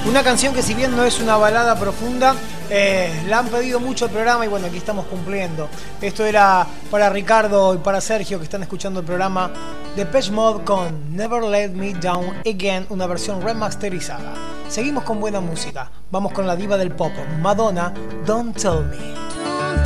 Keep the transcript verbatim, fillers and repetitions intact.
Una canción que si bien no es una balada profunda, eh, la han pedido mucho el programa y bueno, aquí estamos cumpliendo. Esto era para Ricardo y para Sergio que están escuchando el programa de Depeche Mode con Never Let Me Down Again, una versión remasterizada. Seguimos con buena música. Vamos con la diva del pop, Madonna, Don't Tell Me.